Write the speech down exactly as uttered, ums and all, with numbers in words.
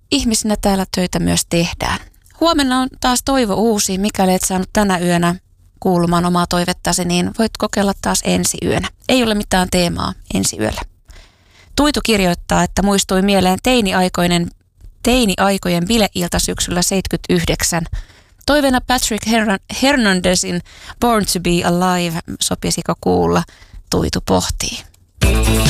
ihmisinä täällä töitä myös tehdään. Huomenna on taas toivo uusi. Mikäli et saanut tänä yönä kuulumaan omaa toivettasi, niin voit kokeilla taas ensi yönä. Ei ole mitään teemaa ensi yöllä. Tuitu kirjoittaa, että muistui mieleen teini-aikoinen, teini-aikojen bileilta syksyllä seitsemänkymmentäyhdeksän. Toiveena Patrick Hernandezin Born to be Alive, sopisiko kuulla? Tuitu pohtii.